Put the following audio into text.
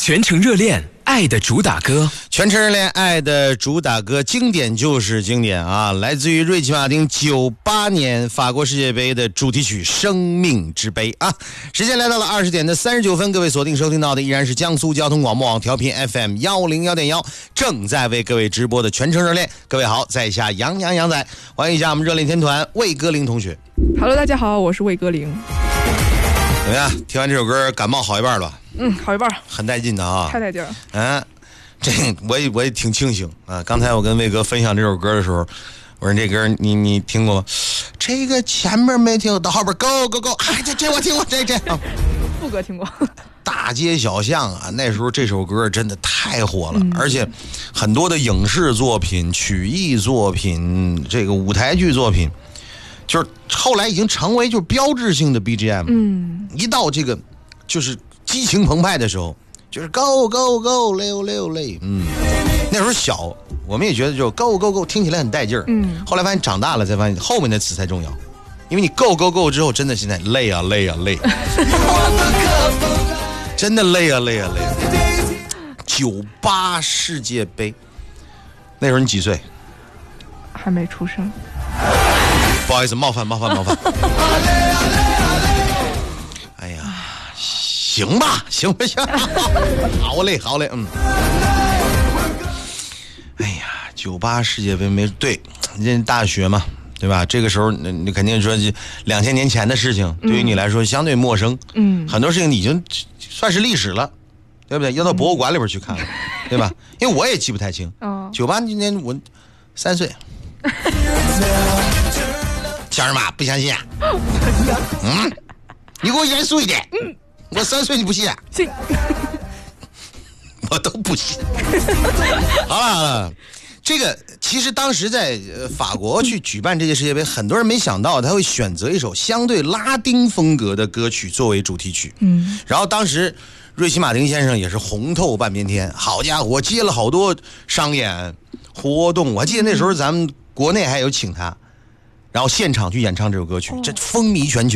全程热恋，爱的主打歌。 全程热恋，爱的主打歌，经典就是经典啊！来自于瑞奇马丁98年法国世界杯的主题曲《生命之杯》啊！时间来到了20点的39分，各位锁定收听到的依然是江苏交通广播网调频 FM 101.1，正在为各位直播的全程热恋。各位好，在下杨仔，欢迎一下我们热恋天团魏歌玲同学。 Hello， 大家好，我是魏歌玲。 怎么样？听完这首歌，感冒好一半了？ 好一半， 很带劲的啊！ 太带劲了。 这我也挺庆幸啊！刚才我跟魏哥分享这首歌的时候，我说这歌你听过吗？这个前面没听，到后边 go， 哎，这我听过，这副歌听过。 大街小巷啊，那时候这首歌真的太火了，而且很多的影视作品、曲艺作品、这个舞台剧作品，就是后来已经成为就是标志性的 BGM。一到这个就是激情澎湃的时候，就是 go 六累。那时候小，我们也觉得就 go 听起来很带劲儿。后来发现长大了才发现后面的词才重要，因为你 go 之后，真的现在累啊，真的累啊。98世界杯，那时候你几岁？ 还没出生。 不好意思，冒犯。哎呀，行吧。好嘞。哎呀，98世界杯没对，这大学嘛，对吧？这个时候你肯定说2000年前的事情，对于你来说相对陌生。很多事情你已经算是历史了，对不对？要到博物馆里边去看了，对吧？因为我也记不太清。98年我3岁。相声嘛，不相信啊？你给我严肃一点。我3岁你不信啊？ 信。 我都不信。好了，这个其实当时在法国去举办这届世界杯，很多人没想到他会选择一首相对拉丁风格的歌曲作为主题曲。然后当时瑞奇马丁先生也是红透半边天，好家伙，接了好多商演活动。我记得那时候咱们国内还有请他，然后现场去演唱这首歌曲，这风靡全球。